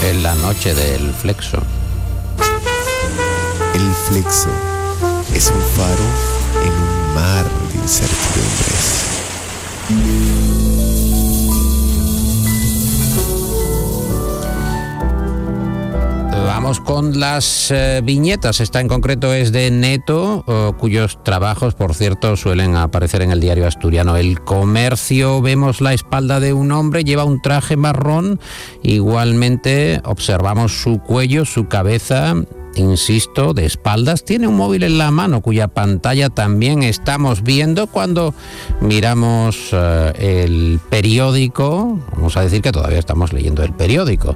En la noche del Flexo. El Flexo es un faro en un mar de incertidumbres. Vamos con las viñetas. Esta en concreto es de Neto, cuyos trabajos, por cierto, suelen aparecer en el diario asturiano El Comercio. Vemos la espalda de un hombre, lleva un traje marrón. Igualmente observamos su cuello, su cabeza, insisto, de espaldas. Tiene un móvil en la mano cuya pantalla también estamos viendo cuando miramos el periódico. Vamos a decir que todavía estamos leyendo el periódico.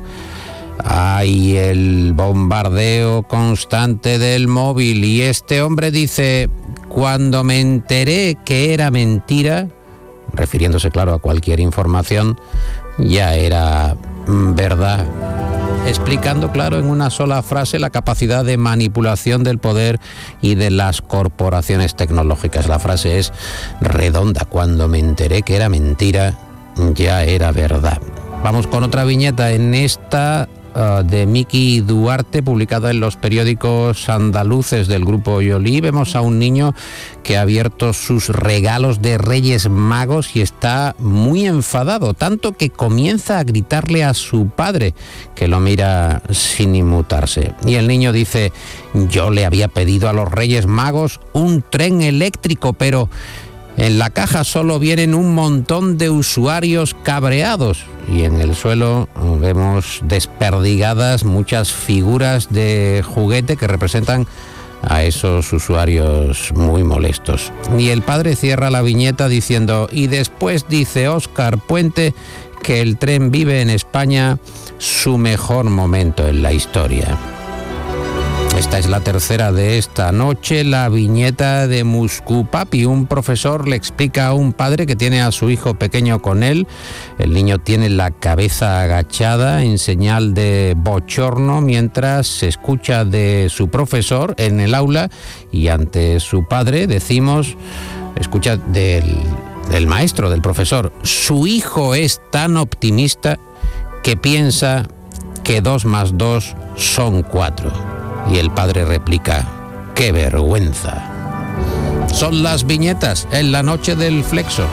Hay el bombardeo constante del móvil y este hombre dice: cuando me enteré que era mentira, refiriéndose claro a cualquier información, ya era verdad. Explicando claro en una sola frase la capacidad de manipulación del poder y de las corporaciones tecnológicas. La frase es redonda: cuando me enteré que era mentira, ya era verdad. Vamos con otra viñeta, en esta de Miki Duarte, publicada en los periódicos andaluces del grupo Yolí. Vemos a un niño que ha abierto sus regalos de Reyes Magos y está muy enfadado, tanto que comienza a gritarle a su padre, que lo mira sin inmutarse. Y el niño dice: yo le había pedido a los Reyes Magos un tren eléctrico, pero en la caja solo vienen un montón de usuarios cabreados. Y en el suelo vemos desperdigadas muchas figuras de juguete que representan a esos usuarios muy molestos. Y el padre cierra la viñeta diciendo: y después dice Óscar Puente que el tren vive en España su mejor momento en la historia. Esta es la tercera de esta noche, la viñeta de Muscu Papi. Un profesor le explica a un padre que tiene a su hijo pequeño con él. El niño tiene la cabeza agachada en señal de bochorno mientras se escucha de su profesor en el aula, y ante su padre escucha del maestro, del profesor: su hijo es tan optimista que piensa que 2 más 2 son 4. Y el padre replica: ¡qué vergüenza! Son las viñetas en la noche del Flexo.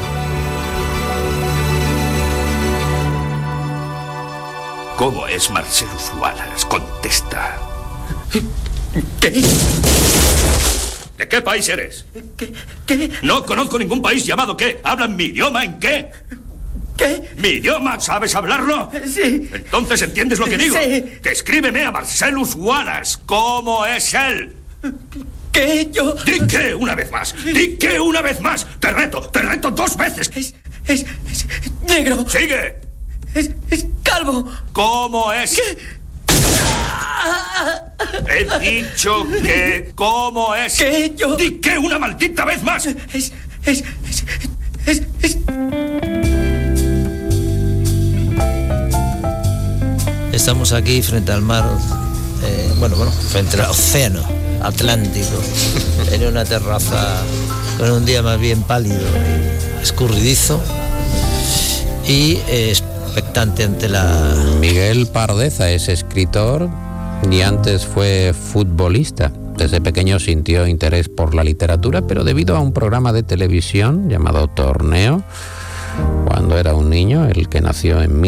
¿Cómo es Marcellus Wallace? Contesta. ¿Qué? ¿De qué país eres? ¿Qué? No conozco ningún país llamado ¿qué? ¿Hablan mi idioma en qué? ¿Qué? ¿Mi idioma? ¿Sabes hablarlo? Sí. Entonces entiendes lo que digo. Sí. Descríbeme a Marcellus Wallace. ¿Cómo es él? ¿Qué? Yo... ¡Di qué una vez más! ¡Di qué una vez más! ¡Te reto 2 veces! Es negro. ¡Sigue! Es calvo. ¿Cómo es? ¿Qué? He dicho que... ¿Cómo es? ¿Qué? Yo... ¡Di qué una maldita vez más! Es... Estamos aquí frente al mar, frente al océano Atlántico, en una terraza con un día más bien pálido y escurridizo, y expectante ante la... Miguel Pardeza es escritor y antes fue futbolista. Desde pequeño sintió interés por la literatura, pero debido a un programa de televisión llamado Torneo, cuando era un niño, el que nació en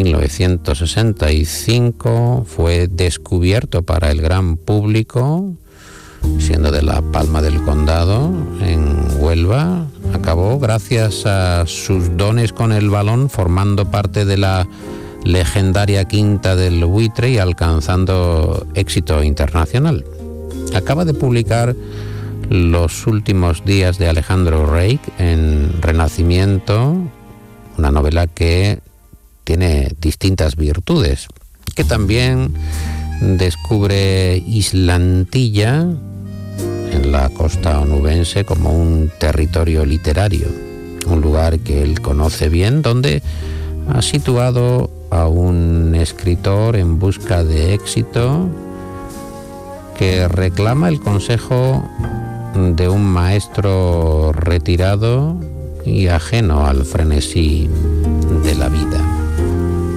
1965, fue descubierto para el gran público, siendo de La Palma del Condado, en Huelva. Acabó, gracias a sus dones con el balón, formando parte de la legendaria Quinta del Buitre y alcanzando éxito internacional. Acaba de publicar Los últimos días de Alejandro Reich en Renacimiento, una novela que tiene distintas virtudes, que también descubre Islantilla, en la costa onubense, como un territorio literario, un lugar que él conoce bien, donde ha situado a un escritor en busca de éxito que reclama el consejo de un maestro retirado y ajeno al frenesí de la vida.